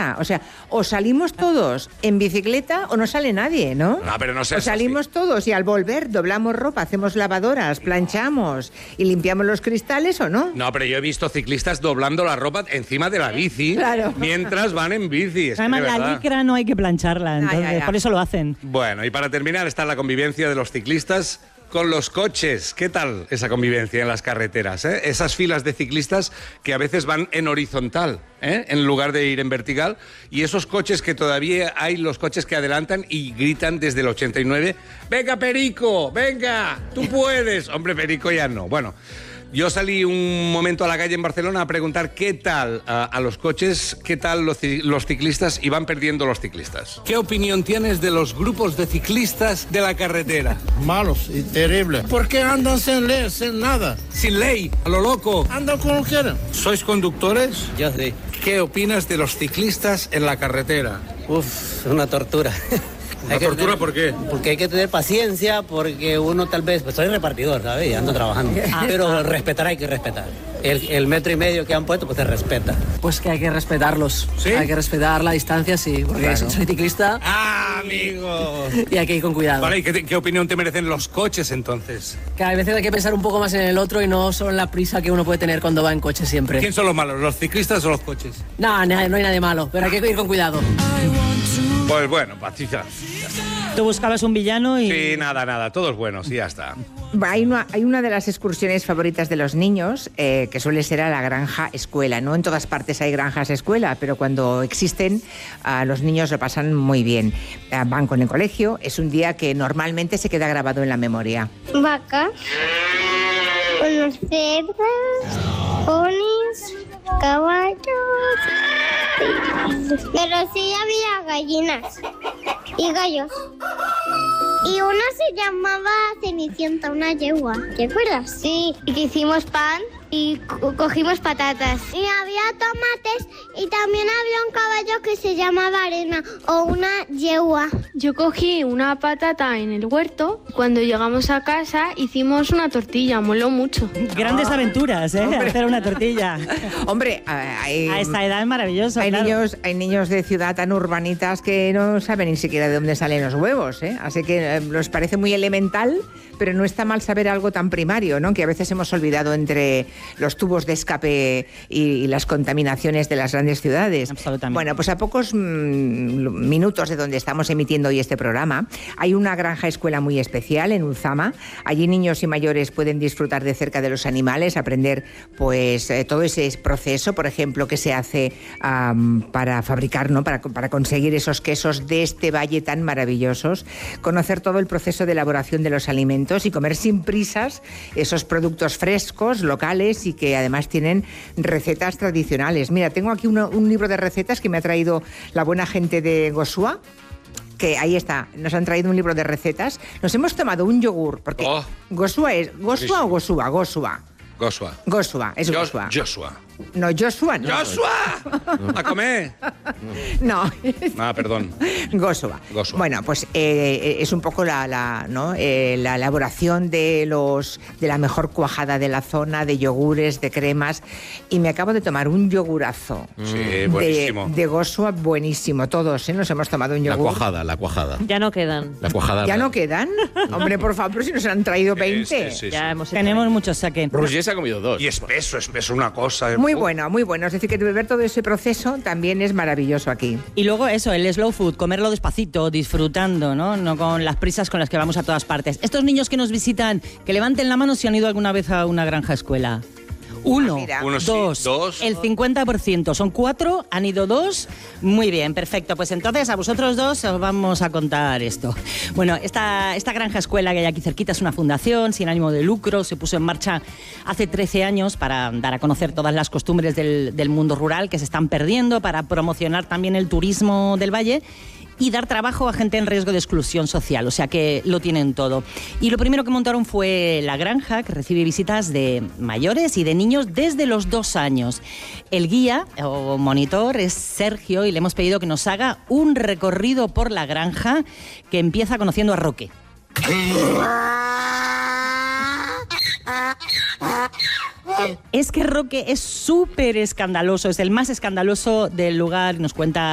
pasa? O sea, o salimos todos en bicicleta o no sale nadie, ¿no? No, pero no seas O salimos todos y al volver doblamos ropa, hacemos lavadoras, planchamos y limpiamos los cristales, ¿o no? No, pero yo he visto ciclistas doblando la ropa encima de la bici mientras van en bici. Es que Además, de la verdad. licra no hay que plancharla, entonces por eso lo hacen. Bueno, y para terminar está la convivencia de los ciclistas con los coches. ¿Qué tal esa convivencia en las carreteras? Esas filas de ciclistas que a veces van en horizontal, en lugar de ir en vertical, y esos coches que todavía hay, los coches que adelantan y gritan desde el 89, ¡venga, Perico! ¡Venga! ¡Tú puedes! Hombre, Perico ya no. Bueno, yo salí un momento a la calle en Barcelona a preguntar qué tal a los coches, qué tal los ciclistas, y van perdiendo los ciclistas. ¿Qué opinión tienes de los grupos de ciclistas de la carretera? Malos y terribles. ¿Por qué andan sin ley, sin nada? Sin ley, a lo loco. Andan como quieren. ¿Sois conductores? Yo sí. ¿Qué opinas de los ciclistas en la carretera? Uf, una tortura. ¿Una tortura por qué? Porque hay que tener paciencia, porque uno tal vez... Pues soy repartidor, ¿sabes? Y ando trabajando. Pero respetar hay que respetar. El metro y medio que han puesto, pues se respeta. Pues que hay que respetarlos. ¿Sí? Hay que respetar la distancia, sí. Porque Claro. soy ciclista ¡Ah, amigo! y hay que ir con cuidado. Vale, ¿y qué opinión te merecen los coches entonces? Que a veces hay que pensar un poco más en el otro y no solo en la prisa que uno puede tener cuando va en coche siempre. ¿Quién son los malos, los ciclistas o los coches? No, no hay nadie malo, pero hay que ir con cuidado. Pues bueno, Patricia. Tú buscabas un villano y... Sí, nada, todos buenos y ya está. Hay una de las excursiones favoritas de los niños que suele ser a la granja escuela. No en todas partes hay granjas escuela, pero cuando existen los niños lo pasan muy bien. Van con el colegio, es un día que normalmente se queda grabado en la memoria. Vacas, unos cerdos, ponis, caballos. Pero sí había gallinas y gallos. Y una se llamaba Cenicienta, una yegua. ¿Te acuerdas? Sí, y que hicimos pan y cogimos patatas. Y había tomates y también había un caballo que se llamaba Arena o una yegua. Yo cogí una patata en el huerto. Cuando llegamos a casa hicimos una tortilla, moló mucho. Grandes aventuras, hacer una tortilla. Hombre, A esta edad es maravilloso. hay claro. niños de ciudad tan urbanitas que no saben ni siquiera de dónde salen los huevos, así que los parece muy elemental, pero no está mal saber algo tan primario, ¿no? Que a veces hemos olvidado entre los tubos de escape y las contaminaciones de las grandes ciudades. Absolutamente. Bueno, pues a pocos minutos de donde estamos emitiendo hoy este programa, hay una granja escuela muy especial en Ulzama. Allí niños y mayores pueden disfrutar de cerca de los animales, aprender pues todo ese proceso, por ejemplo, que se hace para fabricar, ¿no? Para conseguir esos quesos de este valle tan maravillosos, conocer todo el proceso de elaboración de los alimentos y comer sin prisas esos productos frescos, locales y que además tienen recetas tradicionales. Mira, tengo aquí un libro de recetas que me ha traído la buena gente de Gosua, que ahí está, nos han traído un libro de recetas. Nos hemos tomado un yogur, porque Gosua es... ¿Gosua o Gosua? Gosua. Gosua, es Gosua. Joshua. No, Joshua no. ¡Joshua! ¡A comer! No. Ah, perdón. Gosua. Bueno, pues es un poco la elaboración de la mejor cuajada de la zona, de yogures, de cremas. Y me acabo de tomar un yogurazo. Sí, buenísimo. De Gosua, buenísimo. Todos, nos hemos tomado un yogur. La cuajada. Ya no quedan. La cuajada. ¿Ya no quedan? Hombre, por favor, si nos han traído 20. Sí. Ya hemos hecho Tenemos muchos saque. Roger se ha comido 2. Y espeso, una cosa. Muy bueno, muy bueno. Es decir, que beber todo ese proceso también es maravilloso aquí. Y luego eso, el slow food, comerlo despacito, disfrutando, ¿no? No con las prisas con las que vamos a todas partes. Estos niños que nos visitan, que levanten la mano si han ido alguna vez a una granja escuela. Uno, sí, dos, el 50%. Son 4, han ido 2. Muy bien, perfecto. Pues entonces a vosotros 2 os vamos a contar esto. Bueno, esta granja escuela que hay aquí cerquita es una fundación sin ánimo de lucro. Se puso en marcha hace 13 años para dar a conocer todas las costumbres del mundo rural que se están perdiendo, para promocionar también el turismo del valle y dar trabajo a gente en riesgo de exclusión social, o sea que lo tienen todo. Y lo primero que montaron fue la granja, que recibe visitas de mayores y de niños desde los 2 años. El guía o monitor es Sergio y le hemos pedido que nos haga un recorrido por la granja que empieza conociendo a Roque. Es que Roque es súper escandaloso, es el más escandaloso del lugar, nos cuenta